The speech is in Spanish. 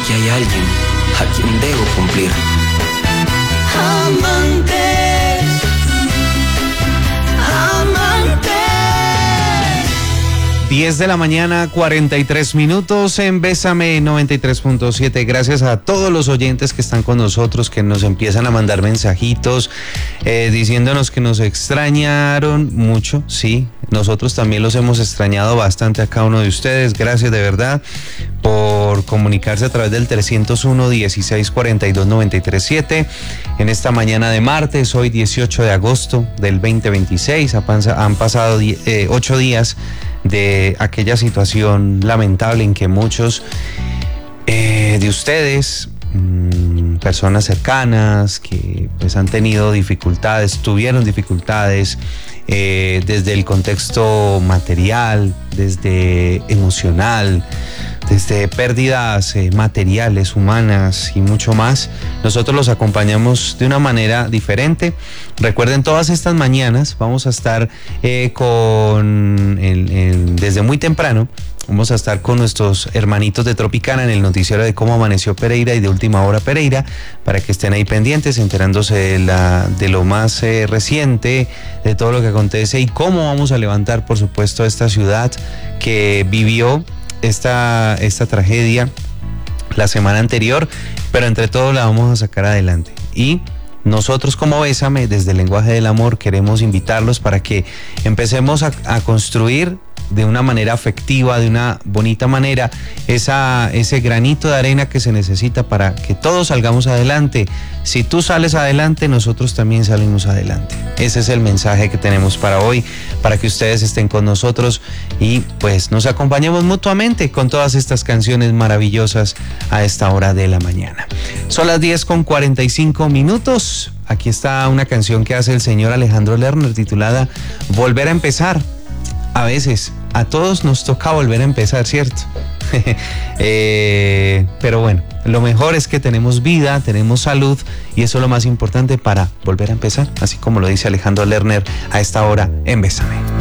que hay alguien a quien debo cumplir. Amantes, amantes. 10 de la mañana, 43 minutos en Bésame 93.7. Gracias a todos los oyentes que están con nosotros, que nos empiezan a mandar mensajitos diciéndonos que nos extrañaron mucho. Sí, nosotros también los hemos extrañado bastante a cada uno de ustedes. Gracias de verdad por comunicarse a través del 301-1642-937 en esta mañana de martes, hoy 18 de agosto del 2026. Han pasado 8 días de aquella situación lamentable en que muchos de ustedes, personas cercanas que pues han tenido dificultades, tuvieron dificultades desde el contexto material, desde emocional, desde pérdidas materiales, humanas y mucho más. Nosotros los acompañamos de una manera diferente. Recuerden, todas estas mañanas vamos a estar desde muy temprano, vamos a estar con nuestros hermanitos de Tropicana en el noticiero de Cómo Amaneció Pereira y de Última Hora Pereira, para que estén ahí pendientes, enterándose de lo más reciente, de todo lo que acontece y cómo vamos a levantar, por supuesto, esta ciudad que vivió esta tragedia la semana anterior, pero entre todo la vamos a sacar adelante. Y nosotros como Bésame, desde el lenguaje del amor, queremos invitarlos para que empecemos a construir de una manera afectiva, de una bonita manera, ese granito de arena que se necesita para que todos salgamos adelante. Si tú sales adelante, nosotros también salimos adelante. Ese es el mensaje que tenemos para hoy, para que ustedes estén con nosotros y pues nos acompañemos mutuamente con todas estas canciones maravillosas a esta hora de la mañana. Son las 10:45. Aquí está una canción que hace el señor Alejandro Lerner titulada Volver a empezar. A veces, a todos nos toca volver a empezar, ¿cierto? Pero bueno, lo mejor es que tenemos vida, tenemos salud y eso es lo más importante para volver a empezar, así como lo dice Alejandro Lerner a esta hora en Bésame.